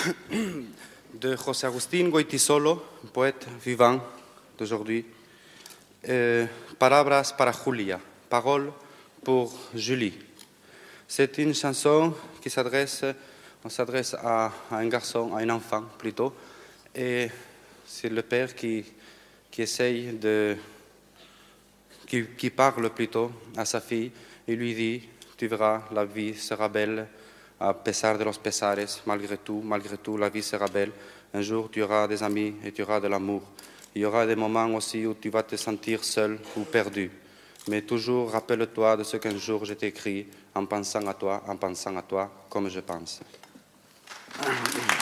de José Agustín Goytisolo, poète vivant d'aujourd'hui. Palabras para Julia, paroles pour Julie. C'est une chanson qui s'adresse à un garçon, à un enfant plutôt, et c'est le père qui parle plutôt à sa fille et lui dit: tu verras, la vie sera belle, a pesar de los pesares, malgré tout, la vie sera belle. Un jour, tu auras des amis et tu auras de l'amour. Il y aura des moments aussi où tu vas te sentir seul ou perdu. Mais toujours, rappelle-toi de ce qu'un jour je t'ai écrit en pensant à toi, comme je pense.